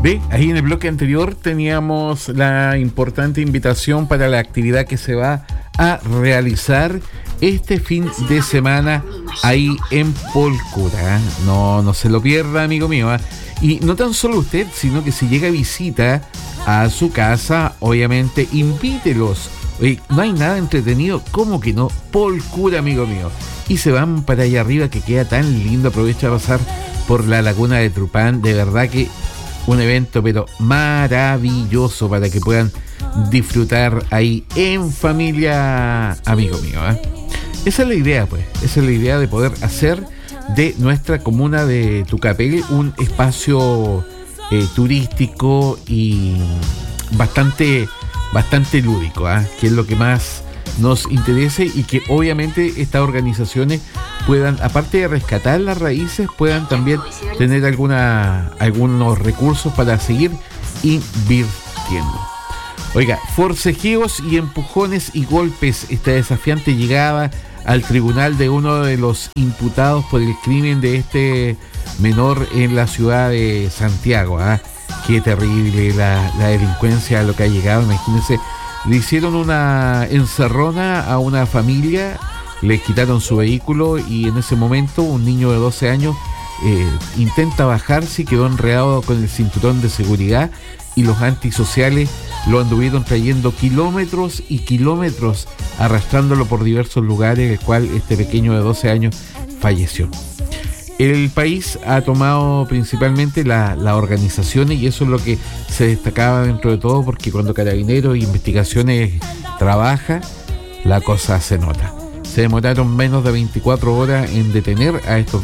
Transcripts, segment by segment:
Ve, ahí en el bloque anterior teníamos la importante invitación para la actividad que se va a realizar este fin de semana ahí en Polcura. No se lo pierda, amigo mío. Y no tan solo usted, sino que si llega visita a su casa, obviamente invítelos. Oye, no hay nada entretenido, ¿cómo que no? Polcura, amigo mío. Y se van para allá arriba, que queda tan lindo. Aprovecha de pasar por la laguna de Trupán. De verdad que un evento pero maravilloso para que puedan disfrutar ahí en familia, amigo mío. Esa es la idea, pues. Esa es la idea de poder hacer de nuestra comuna de Tucapel un espacio turístico y bastante lúdico, que es lo que más nos interese, y que obviamente estas organizaciones puedan, aparte de rescatar las raíces, puedan también tener algunos recursos para seguir invirtiendo. Oiga, forcejeos y empujones y golpes, esta desafiante llegada al tribunal de uno de los imputados por el crimen de este menor en la ciudad de Santiago. Qué terrible la delincuencia a lo que ha llegado. Imagínense, le hicieron una encerrona a una familia, le quitaron su vehículo y en ese momento un niño de 12 años intenta bajarse y quedó enredado con el cinturón de seguridad, y los antisociales lo anduvieron trayendo kilómetros y kilómetros, arrastrándolo por diversos lugares, el cual este pequeño de 12 años falleció. El país ha tomado principalmente las organizaciones, y eso es lo que se destacaba dentro de todo, porque cuando Carabineros e Investigaciones trabaja, la cosa se nota. Se demoraron menos de 24 horas en detener a estos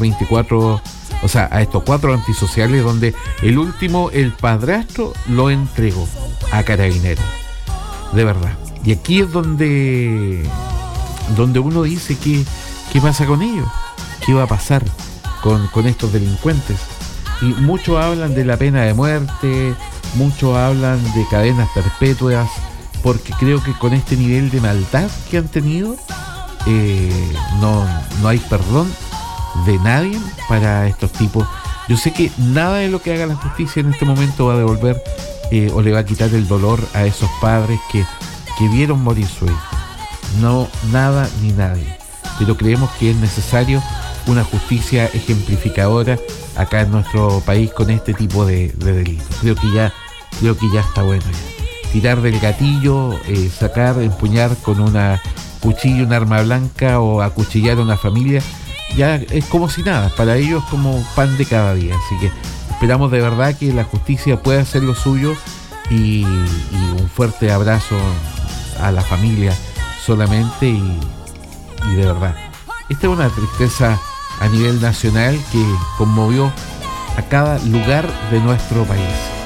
4 antisociales, donde el último, el padrastro, lo entregó a Carabineros. De verdad. Y aquí es donde uno dice ¿qué pasa con ellos? ¿Qué va a pasar con estos delincuentes? Y muchos hablan de la pena de muerte, muchos hablan de cadenas perpetuas, porque creo que con este nivel de maldad que han tenido, no hay perdón de nadie para estos tipos. Yo sé que nada de lo que haga la justicia en este momento va a devolver o le va a quitar el dolor a esos padres que vieron morir su hijo. No, nada ni nadie. Pero creemos que es necesario una justicia ejemplificadora acá en nuestro país con este tipo de delitos. Creo que ya está bueno ya. Tirar del gatillo, sacar, empuñar con una cuchilla, un arma blanca, o acuchillar a una familia, ya es como si nada. Para ellos es como pan de cada día. Así que esperamos de verdad que la justicia pueda hacer lo suyo, y un fuerte abrazo a la familia solamente, y de verdad. Esta es una tristeza a nivel nacional que conmovió a cada lugar de nuestro país.